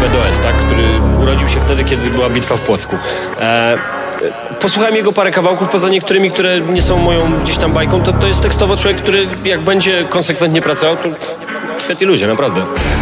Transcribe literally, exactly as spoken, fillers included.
B D O S, tak? Który urodził się wtedy, kiedy była bitwa w Płocku. E, posłuchałem jego parę kawałków, poza niektórymi, które nie są moją gdzieś tam bajką, to, to jest tekstowo człowiek, który jak będzie konsekwentnie pracował, to świetni ludzie, naprawdę.